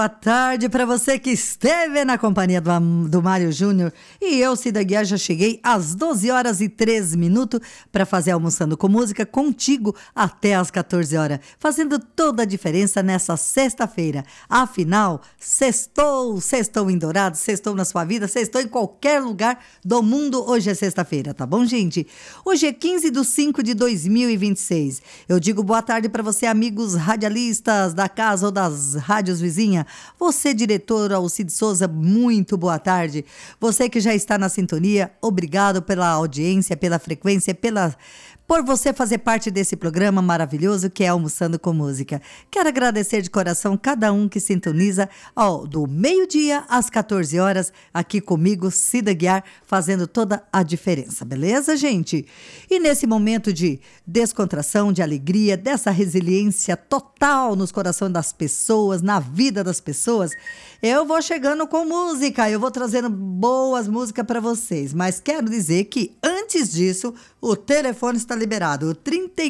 Boa tarde para você que esteve na companhia do Mário Júnior. E eu, Cida Guiar, já cheguei às 12 horas e 13 minutos para fazer Almoçando com Música contigo até às 14 horas, fazendo toda a diferença nessa sexta-feira. Afinal, sextou em Dourados, sextou na sua vida, sextou em qualquer lugar do mundo. Hoje é sexta-feira, tá bom, gente? Hoje é 15/5/2026. Eu digo boa tarde para você, amigos radialistas da casa ou das rádios vizinhas. Você, diretor Alcide Souza, muito boa tarde. Você que já está na sintonia, obrigado pela audiência, pela frequência, por você fazer parte desse programa maravilhoso que é Almoçando com Música. Quero agradecer de coração cada um que sintoniza do meio-dia às 14 horas, aqui comigo, Cida Guiar, fazendo toda a diferença, beleza, gente? E nesse momento de descontração, de alegria, dessa resiliência total nos corações das pessoas, na vida das pessoas, eu vou chegando com música, eu vou trazendo boas músicas para vocês, mas quero dizer que antes disso, o telefone está liberado, o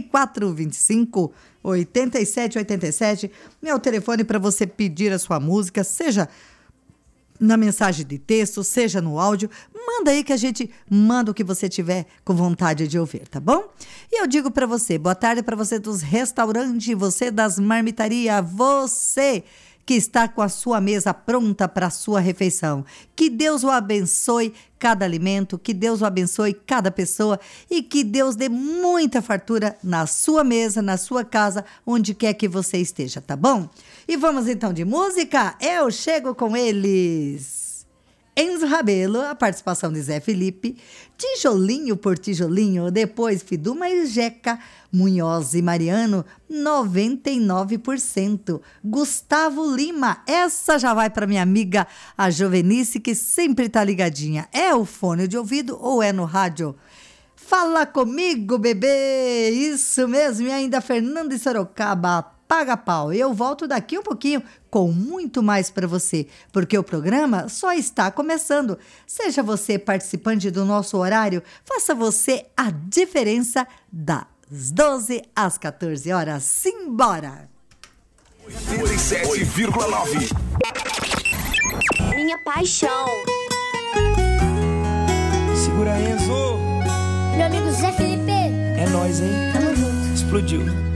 3425-8787, meu telefone para você pedir a sua música, seja na mensagem de texto, seja no áudio, manda aí que a gente manda o que você tiver com vontade de ouvir, tá bom? E eu digo para você, boa tarde para você dos restaurantes, você das marmitarias, você que está com a sua mesa pronta para a sua refeição. Que Deus o abençoe cada alimento, que Deus o abençoe cada pessoa e que Deus dê muita fartura na sua mesa, na sua casa, onde quer que você esteja, tá bom? E vamos então de música? Eu chego com eles! Enzo Rabelo, a participação de Zé Felipe, Tijolinho por Tijolinho, depois Fiduma e Jeca, Munhoz e Mariano, 99%. Gustavo Lima, essa já vai para minha amiga, a Jovenice, que sempre tá ligadinha. É o fone de ouvido ou é no rádio? Fala comigo, bebê! Isso mesmo, e ainda Fernando de Sorocaba, paga pau. Eu volto daqui um pouquinho com muito mais para você, porque o programa só está começando. Seja você participante do nosso horário, faça você a diferença das 12 às 14 horas. Simbora! 87,9 Minha paixão. Segura, Enzo. Meu amigo Zé Felipe. É nóis, hein? Tamo junto. Explodiu.